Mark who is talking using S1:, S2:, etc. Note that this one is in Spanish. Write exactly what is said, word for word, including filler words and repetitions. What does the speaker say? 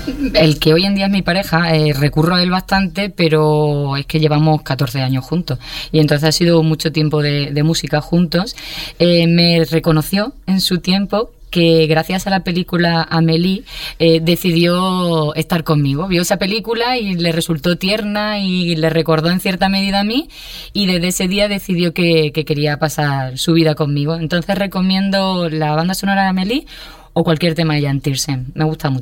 S1: El que hoy en día es mi pareja, eh, recurro a él bastante, pero es que llevamos catorce años juntos y entonces ha sido mucho tiempo de, de música juntos. Eh, me reconoció en su tiempo que gracias a la película Amélie eh, decidió estar conmigo. Vio esa película y le resultó tierna y le recordó en cierta medida a mí, y desde ese día decidió que, que quería pasar su vida conmigo. Entonces recomiendo la banda sonora de Amélie o cualquier tema de Jan Tiersen. Me gusta mucho.